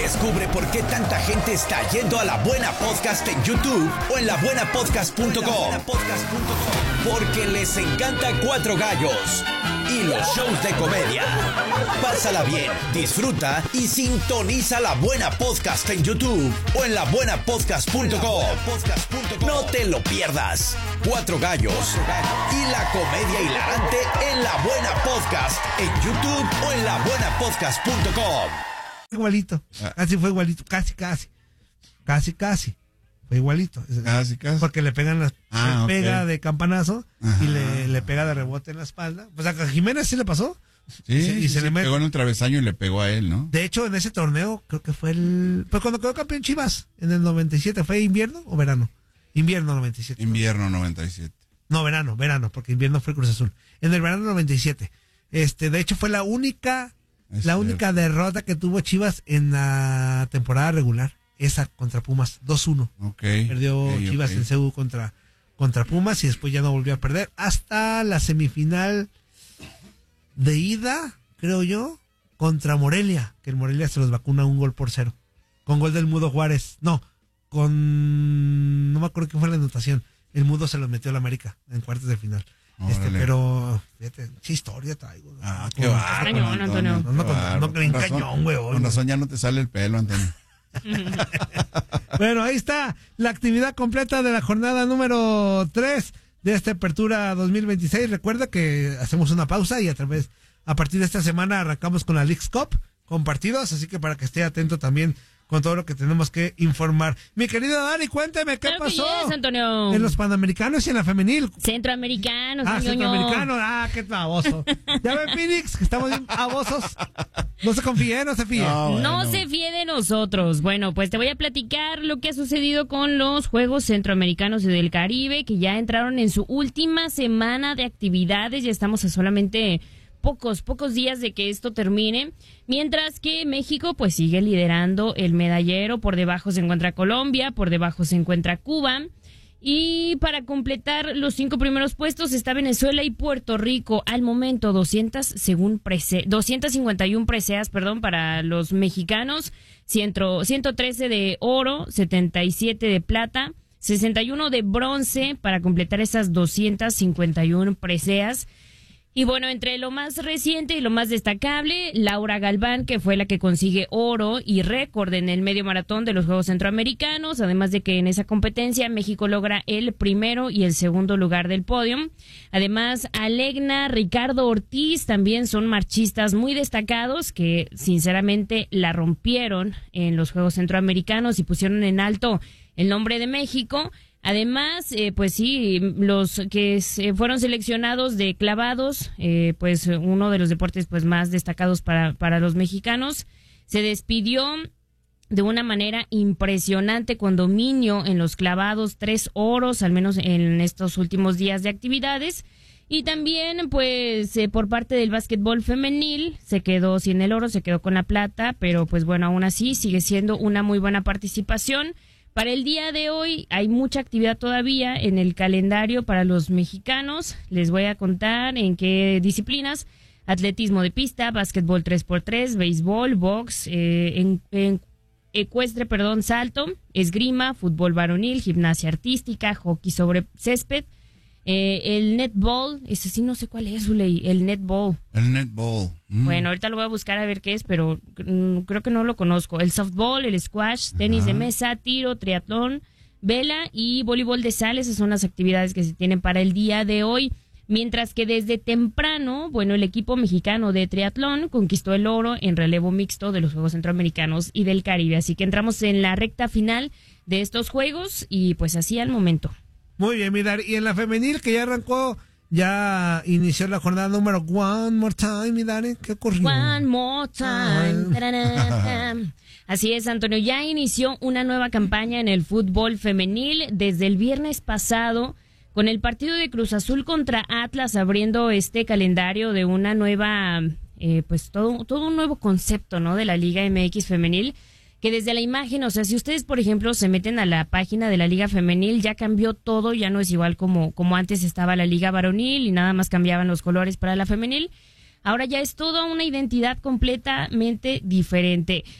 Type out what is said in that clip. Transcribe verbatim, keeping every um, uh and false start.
Descubre por qué tanta gente está yendo a La Buena Podcast en YouTube o en la buena podcast punto com. Porque les encanta Cuatro Gallos y los shows de comedia. Pásala bien, disfruta y sintoniza La Buena Podcast en YouTube o en la buena podcast punto com. No te lo pierdas. Cuatro Gallos y la comedia hilarante en La Buena Podcast en YouTube o en la buena podcast punto com. Igualito, casi fue igualito, casi, casi, casi, casi, fue igualito. Casi, casi. Porque le pegan las, ah, le pega okay. de campanazo. Ajá. Y le, le pega de rebote en la espalda. Pues a Jiménez sí le pasó. Sí, y se, y sí, se le met... pegó en un travesaño y le pegó a él, ¿no? De hecho, en ese torneo, creo que fue el... Pues cuando quedó campeón Chivas, en el noventa y siete, ¿fue invierno o verano? Invierno noventa y siete. Invierno noventa y siete. No, verano, verano, porque invierno fue Cruz Azul. En el verano noventa y siete. Este, de hecho, fue la única... Es la cierto. única derrota que tuvo Chivas en la temporada regular, esa contra Pumas, dos uno. Okay, Perdió okay, Chivas okay. en C U contra, contra Pumas y después ya no volvió a perder hasta la semifinal de ida, creo yo, contra Morelia, que el Morelia se los vacuna un gol por cero, con gol del Mudo Juárez. No, con... no me acuerdo qué fue la anotación. El Mudo se los metió a la América en cuartos de final. Este, pero, fíjate, qué historia traigo. Ah, qué bárbaro, cañón, Antonio. No, no, no, no, bien cañón, güey. Con razón ya no te sale el pelo, Antonio. Bueno, ahí está la actividad completa de la jornada número tres de esta apertura dos mil veintiséis. Recuerda que hacemos una pausa y a través, a partir de esta semana arrancamos con la Leagues Cup, con partidos, así que para que esté atento también con todo lo que tenemos que informar. Mi querido Dani, cuéntame, ¿qué claro pasó? Yes, Antonio. En los Panamericanos y en la femenil. Centroamericanos, Ah, ñoño. centroamericanos, ah, qué baboso. Ya ven, Phoenix, que estamos bien babosos. No se confíe, no se fíe. No, bueno. no se fíe de nosotros. Bueno, pues te voy a platicar lo que ha sucedido con los Juegos Centroamericanos y del Caribe, que ya entraron en su última semana de actividades. Ya estamos a solamente... pocos, pocos días de que esto termine, mientras que México pues sigue liderando el medallero. Por debajo se encuentra Colombia, por debajo se encuentra Cuba, y para completar los cinco primeros puestos está Venezuela y Puerto Rico. Al momento doscientas según prese, doscientas cincuenta y uno preseas, perdón, para los mexicanos, ciento trece de oro, setenta y siete de plata, sesenta y uno de bronce para completar esas doscientas cincuenta y uno preseas. Y bueno, entre lo más reciente y lo más destacable, Laura Galván, que fue la que consigue oro y récord en el medio maratón de los Juegos Centroamericanos, además de que en esa competencia México logra el primero y el segundo lugar del podio. Además, Alegna, Ricardo Ortiz también son marchistas muy destacados que sinceramente la rompieron en los Juegos Centroamericanos y pusieron en alto el nombre de México. Además, eh, pues sí, los que se fueron seleccionados de clavados, eh, pues uno de los deportes pues más destacados para, para los mexicanos, se despidió de una manera impresionante con dominio en los clavados, tres oros, al menos en estos últimos días de actividades. Y también, pues, eh, por parte del básquetbol femenil, se quedó sin el oro, se quedó con la plata, pero pues bueno, aún así sigue siendo una muy buena participación. Para el día de hoy hay mucha actividad todavía en el calendario para los mexicanos. Les voy a contar en qué disciplinas: atletismo de pista, básquetbol tres por tres, béisbol, box, eh, en, en ecuestre, perdón, salto, esgrima, fútbol varonil, gimnasia artística, hockey sobre césped, eh, el netball, ese sí no sé cuál es, Uley, el netball. El netball. Mm. Bueno, ahorita lo voy a buscar a ver qué es, pero mm, creo que no lo conozco. El softball, el squash, tenis Ajá. de mesa, tiro, triatlón, vela y voleibol de sala. Esas son las actividades que se tienen para el día de hoy. Mientras que desde temprano, bueno, el equipo mexicano de triatlón conquistó el oro en relevo mixto de los Juegos Centroamericanos y del Caribe. Así que entramos en la recta final de estos Juegos y pues así al momento. Muy bien, mira, y en la femenil que ya arrancó, ya inició la jornada número One More Time, mi Dani, ¿qué ocurrió? One More Time. Así es, Antonio, ya inició una nueva campaña en el fútbol femenil desde el viernes pasado, con el partido de Cruz Azul contra Atlas abriendo este calendario de una nueva, eh, pues todo, todo un nuevo concepto, ¿no? De la Liga M X femenil. Que desde la imagen, o sea, si ustedes, por ejemplo, se meten a la página de la Liga Femenil, ya cambió todo, ya no es igual como, como antes estaba la Liga Varonil y nada más cambiaban los colores para la femenil. Ahora ya es toda una identidad completamente diferente.